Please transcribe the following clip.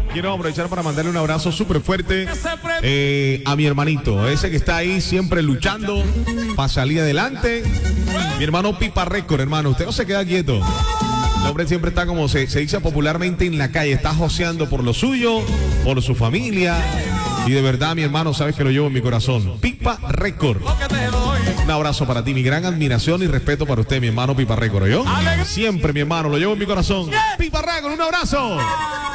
quiero aprovechar para mandarle un abrazo súper fuerte a mi hermanito, ese que está ahí siempre luchando para salir adelante. Mi hermano Pipa Record, hermano, usted no se queda quieto. El hombre siempre está, como se dice popularmente, en la calle, está joseando por lo suyo, por su familia. Y de verdad, mi hermano, sabes que lo llevo en mi corazón. Pipa Record. Un abrazo para ti, mi gran admiración y respeto para usted, mi hermano Pipa Record, ¿yo? Siempre, mi hermano, lo llevo en mi corazón. Pipa Record, un abrazo.